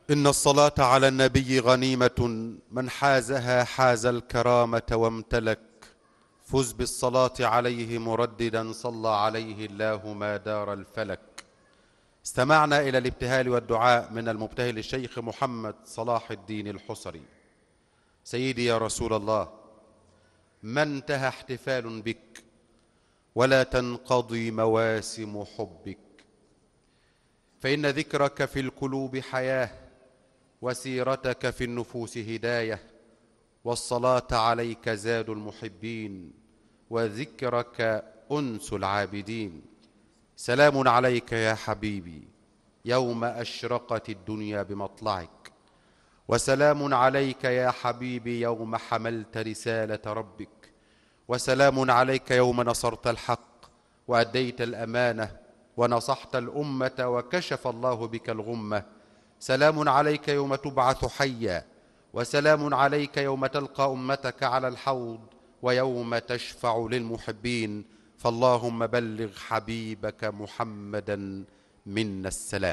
إن الصلاة على النبي غنيمة، من حازها حاز الكرامة وامتلك. فز بالصلاة عليه مرددا، صلى عليه الله ما دار الفلك. استمعنا إلى الابتهال والدعاء من المبتهل الشيخ محمد صلاح الدين الحصري. سيدي يا رسول الله، ما انتهى احتفال بك ولا تنقضي مواسم حبك، فإن ذكرك في القلوب حياة، وسيرتك في النفوس هداية، والصلاة عليك زاد المحبين، وذكرك أنس العابدين. سلام عليك يا حبيبي يوم أشرقت الدنيا بمطلعك، وسلام عليك يا حبيبي يوم حملت رسالة ربك، وسلام عليك يوم نصرت الحق وأديت الأمانة ونصحت الأمة وكشف الله بك الغمة. سلام عليك يوم تبعث حيا، وسلام عليك يوم تلقى أمتك على الحوض، ويوم تشفع للمحبين. فاللهم بلغ حبيبك محمدا منا السلام.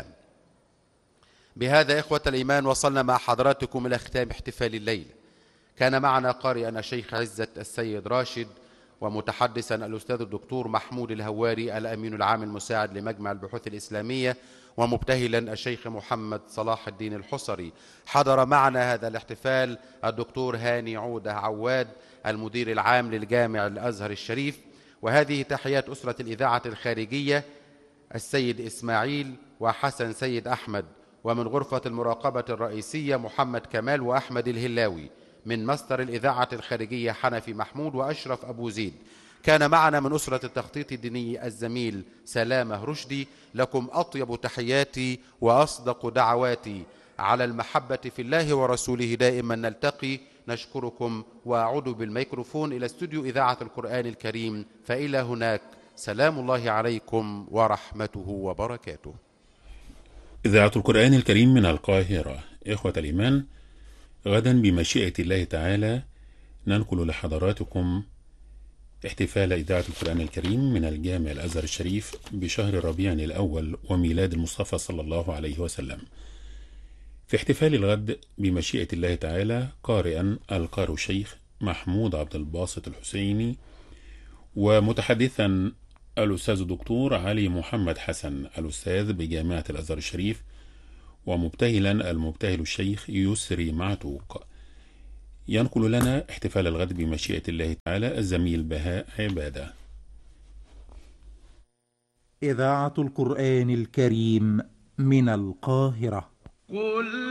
بهذا إخوة الإيمان وصلنا مع حضراتكم إلى ختام احتفال الليل. كان معنا قارئا الشيخ عزة السيد راشد، ومتحدثا الأستاذ الدكتور محمود الهواري الأمين العام المساعد لمجمع البحوث الإسلامية، ومبتهلا الشيخ محمد صلاح الدين الحصري. حضر معنا هذا الاحتفال الدكتور هاني عودة عواد المدير العام للجامع الأزهر الشريف. وهذه تحيات أسرة الإذاعة الخارجية السيد إسماعيل وحسن سيد أحمد، ومن غرفة المراقبة الرئيسية محمد كمال وأحمد الهلاوي، من مصدر الإذاعة الخارجية حنفي محمود وأشرف أبو زيد. كان معنا من أسرة التخطيط الديني الزميل سلامة رشدي. لكم أطيب تحياتي وأصدق دعواتي. على المحبة في الله ورسوله دائما نلتقي. نشكركم، وأعود بالميكروفون إلى استوديو إذاعة القرآن الكريم. فإلى هناك، سلام الله عليكم ورحمته وبركاته. إذاعة القرآن الكريم من القاهرة. إخوة الإيمان، غدا بمشيئة الله تعالى ننقل لحضراتكم احتفال إذاعة القرآن الكريم من الجامع الأزهر الشريف بشهر ربيع الأول وميلاد المصطفى صلى الله عليه وسلم. في احتفال الغد بمشيئة الله تعالى قارئا القارئ الشيخ محمود عبد الباسط الحسيني، ومتحدثا الأستاذ الدكتور علي محمد حسن الأستاذ بجامعة الأزهر الشريف، ومبتهلا المبتهل الشيخ يسري معتوق. ينقل لنا احتفال الغد بمشيئة الله تعالى الزميل بهاء عبادة. إذاعة القرآن الكريم من القاهرة.